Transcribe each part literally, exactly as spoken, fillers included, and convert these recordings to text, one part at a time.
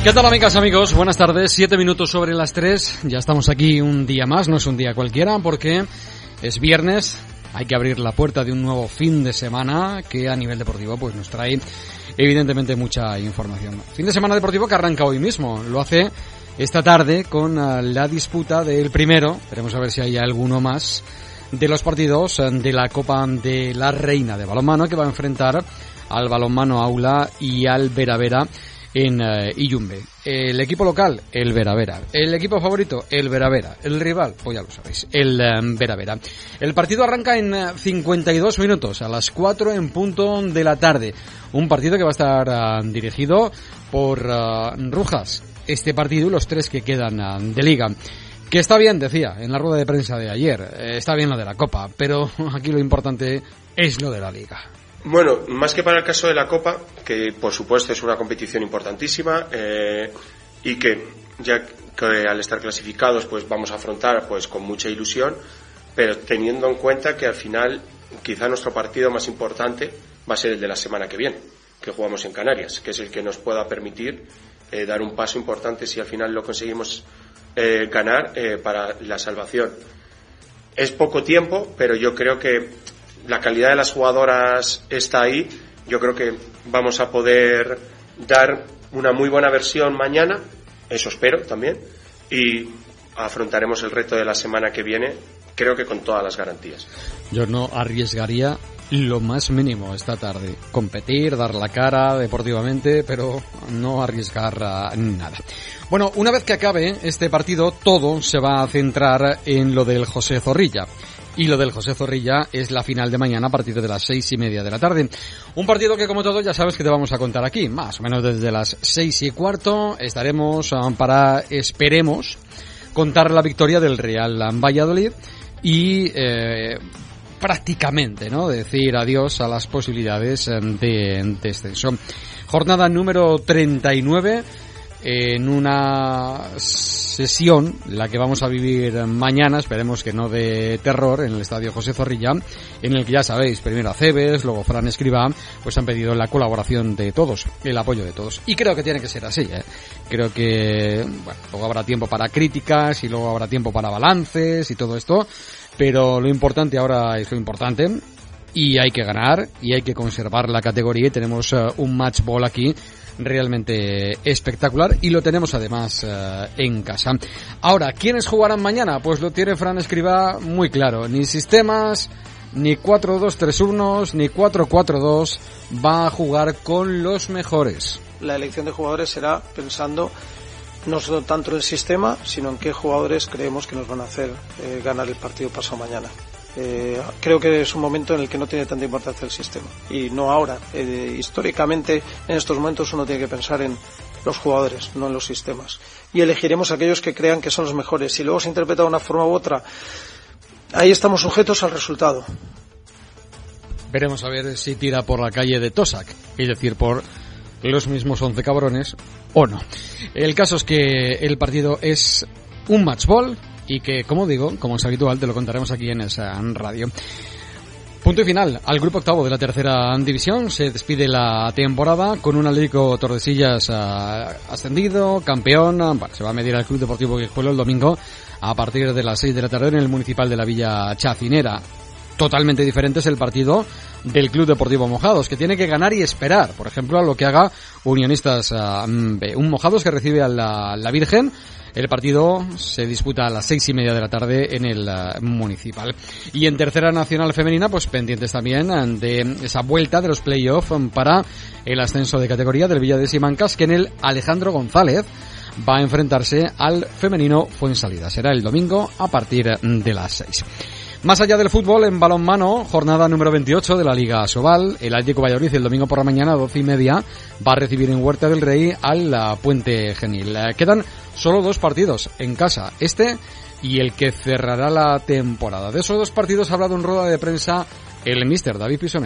¿Qué tal, amigas, amigos? Buenas tardes, siete minutos sobre las tres. Ya estamos aquí un día más, no es un día cualquiera porque es viernes. Hay que abrir la puerta de un nuevo fin de semana que a nivel deportivo pues nos trae evidentemente mucha información. Fin de semana deportivo que arranca hoy mismo. Lo hace esta tarde con uh, la disputa del primero, veremos a ver si hay alguno más, de los partidos de la Copa de la Reina de Balonmano, que va a enfrentar al Balonmano Aula y al Vera Vera en uh, Iyumbe. El equipo local, el Vera Vera. El equipo favorito, el Vera Vera. El rival, pues ya lo sabéis, el um, Vera Vera. El partido arranca en uh, cincuenta y dos minutos, a las cuatro en punto de la tarde. Un partido que va a estar uh, dirigido por uh, Rujas. Este partido y los tres que quedan uh, de liga. Que está bien, decía, en la rueda de prensa de ayer. Eh, está bien lo de la Copa, pero aquí lo importante es lo de la liga. Bueno, más que para el caso de la Copa, que por supuesto es una competición importantísima eh, y que ya que al estar clasificados pues vamos a afrontar pues con mucha ilusión, pero teniendo en cuenta que al final quizá nuestro partido más importante va a ser el de la semana que viene, que jugamos en Canarias, que es el que nos pueda permitir eh, dar un paso importante si al final lo conseguimos eh, ganar eh, para la salvación. Es poco tiempo, pero yo creo que la calidad de las jugadoras está ahí. Yo creo que vamos a poder dar una muy buena versión mañana, eso espero también, y afrontaremos el reto de la semana que viene, creo que con todas las garantías. Yo no arriesgaría lo más mínimo esta tarde. Competir, dar la cara deportivamente, pero no arriesgar nada. Bueno, una vez que acabe este partido, todo se va a centrar en lo del José Zorrilla. Y lo del José Zorrilla es la final de mañana a partir de las seis y media de la tarde. Un partido que, como todo, ya sabes que te vamos a contar aquí. Más o menos desde las seis y cuarto estaremos um, para, esperemos, contar la victoria del Real Valladolid y eh, prácticamente, ¿no?, decir adiós a las posibilidades de descenso. Jornada número treinta y nueve. En una sesión, la que vamos a vivir mañana, esperemos que no de terror, en el Estadio José Zorrilla, en el que ya sabéis, primero Aceves, luego Fran Escribá, pues han pedido la colaboración de todos, el apoyo de todos. Y creo que tiene que ser así, ¿eh? Creo que, bueno, luego habrá tiempo para críticas y luego habrá tiempo para balances y todo esto, pero lo importante ahora es lo importante. Y hay que ganar y hay que conservar la categoría y tenemos uh, un match ball aquí realmente espectacular y lo tenemos además uh, en casa. Ahora, ¿quiénes jugarán mañana? Pues lo tiene Fran Escribá muy claro. Ni sistemas, ni cuatro dos tres uno, ni cuatro cuatro dos. Va a jugar con los mejores. La elección de jugadores será pensando no solo tanto en el sistema, sino en qué jugadores creemos que nos van a hacer eh, ganar el partido pasado mañana. Eh, creo que es un momento en el que no tiene tanta importancia el sistema y no ahora. Eh, históricamente en estos momentos uno tiene que pensar en los jugadores, no en los sistemas, y elegiremos aquellos que crean que son los mejores. Si luego se interpreta de una forma u otra, ahí estamos sujetos al resultado. Veremos a ver si tira por la calle de Tosac, es decir, por los mismos once cabrones o no. El caso es que el partido es un match ball y que, como digo, como es habitual, te lo contaremos aquí en esa radio. Punto y final al grupo octavo de la tercera división. Se despide la temporada con un Atlético Tordesillas uh, ascendido, campeón. Bueno, se va a medir al Club Deportivo Guijuelo el domingo a partir de las seis de la tarde en el Municipal de la Villa Chacinera. Totalmente diferente es el partido del Club Deportivo Mojados, que tiene que ganar y esperar, por ejemplo, a lo que haga Unionistas uh, B. Un Mojados que recibe a la, la Virgen. El partido se disputa a las seis y media de la tarde en el uh, Municipal. Y en tercera nacional femenina, pues pendientes también de esa vuelta de los playoffs para el ascenso de categoría del Villa de Simancas, que en el Alejandro González va a enfrentarse al femenino Fuensalida. Será el domingo a partir de las seis. Más allá del fútbol, en balonmano, jornada número veintiocho de la Liga Asobal, el Atlético Valladolid el domingo por la mañana a doce y media va a recibir en Huerta del Rey al Puente Genil. Quedan solo dos partidos en casa, este y el que cerrará la temporada. De esos dos partidos ha hablado en rueda de prensa el míster David Pisonero.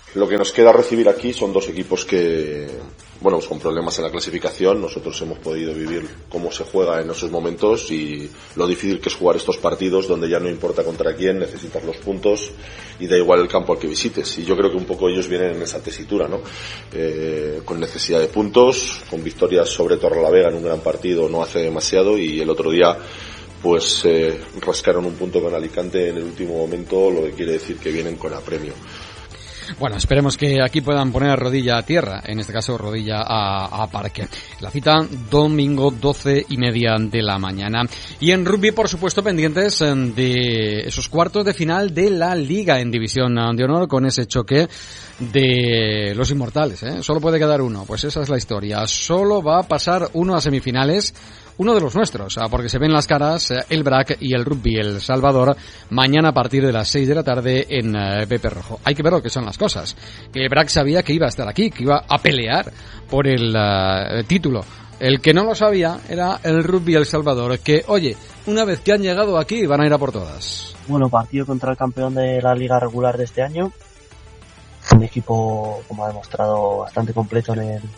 Lo que nos queda recibir aquí son dos equipos que, bueno, pues con problemas en la clasificación. Nosotros hemos podido vivir cómo se juega en esos momentos y lo difícil que es jugar estos partidos donde ya no importa contra quién, necesitas los puntos y da igual el campo al que visites. Y yo creo que un poco ellos vienen en esa tesitura, ¿no? Eh, con necesidad de puntos, con victorias sobre Torrelavega en un gran partido no hace demasiado, y el otro día pues eh, rascaron un punto con Alicante en el último momento, lo que quiere decir que vienen con apremio. Bueno, esperemos que aquí puedan poner rodilla a tierra, en este caso rodilla a, a parque. La cita domingo doce y media de la mañana. Y en rugby, por supuesto, pendientes de esos cuartos de final de la Liga en División de Honor, con ese choque de los inmortales, ¿eh? Solo puede quedar uno, pues esa es la historia. Solo va a pasar uno a semifinales, uno de los nuestros, porque se ven las caras el B R A C y el Rugby El Salvador mañana a partir de las seis de la tarde en Pepe Rojo. Hay que ver lo que son las cosas. El B R A C sabía que iba a estar aquí, que iba a pelear por el uh, título. El que no lo sabía era el Rugby El Salvador, que, oye, una vez que han llegado aquí van a ir a por todas. Bueno, partido contra el campeón de la liga regular de este año. Un equipo, como ha demostrado, bastante completo en el,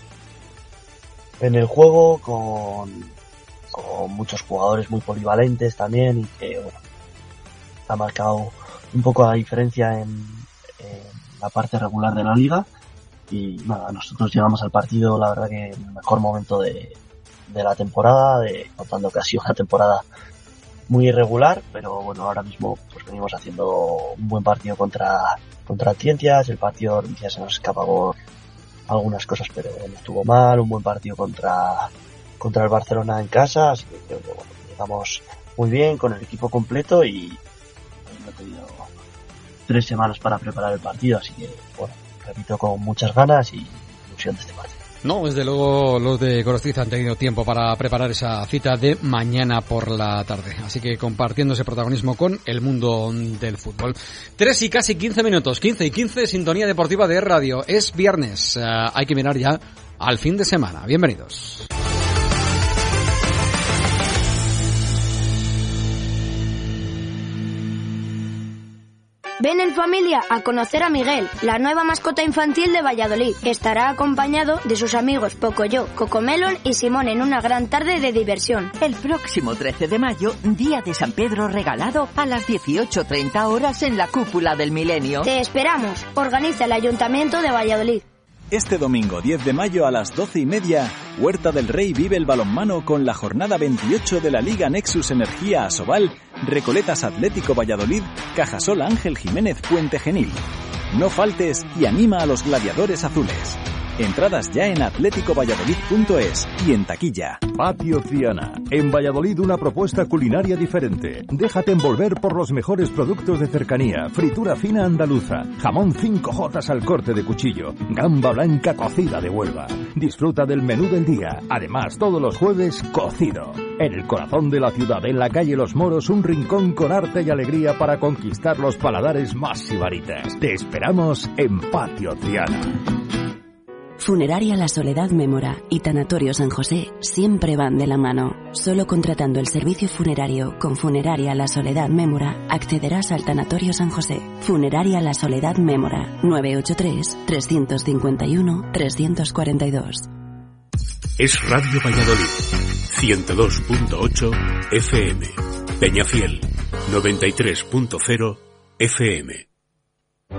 en el juego, con... con muchos jugadores muy polivalentes también, y que bueno, ha marcado un poco la diferencia en, en la parte regular de la liga. Y nada, nosotros llegamos al partido, la verdad que en el mejor momento de, de la temporada, de, contando que ha sido una temporada muy irregular, pero bueno, ahora mismo pues venimos haciendo un buen partido contra contra Ciencias. El partido ya se nos escapa por algunas cosas, pero no estuvo mal. Un buen partido contra contra el Barcelona en casa, así que creo que bueno, llegamos muy bien con el equipo completo y hemos tenido tres semanas para preparar el partido, así que bueno, repito, con muchas ganas y ilusión de este partido. No, desde luego los de Gorostiza han tenido tiempo para preparar esa cita de mañana por la tarde, así que compartiendo ese protagonismo con el mundo del fútbol. Tres y casi quince minutos, quince y quince, sintonía deportiva de radio. Es viernes, uh, hay que mirar ya al fin de semana. Bienvenidos. Ven en familia a conocer a Miguel, la nueva mascota infantil de Valladolid. Estará acompañado de sus amigos Pocoyo, Cocomelon y Simón en una gran tarde de diversión. El próximo trece de mayo, día de San Pedro regalado, a las dieciocho treinta horas en la Cúpula del Milenio. Te esperamos. Organiza el Ayuntamiento de Valladolid. Este domingo diez de mayo a las doce y media, Huerta del Rey vive el balonmano con la jornada veintiocho de la Liga Nexus Energía Asobal, Recoletas Atlético Valladolid, Cajasol Ángel Jiménez Puente Genil. No faltes y anima a los gladiadores azules. Entradas ya en atlético valladolid punto es y en taquilla. Patio Ciana. En Valladolid una propuesta culinaria diferente. Déjate envolver por los mejores productos de cercanía. Fritura fina andaluza. Jamón cinco jotas al corte de cuchillo. Gamba blanca cocida de Huelva. Disfruta del menú del día. Además, todos los jueves, cocido. En el corazón de la ciudad, en la calle Los Moros, un rincón con arte y alegría para conquistar los paladares más sibaritas. Te esperamos en Patio Ciana. Funeraria La Soledad Mémora y Tanatorio San José siempre van de la mano. Solo contratando el servicio funerario con Funeraria La Soledad Mémora accederás al Tanatorio San José. Funeraria La Soledad Mémora, nueve ocho tres, tres cinco uno, tres cuatro dos. Es Radio Valladolid, ciento dos punto ocho F M. Peñafiel, noventa y tres punto cero F M.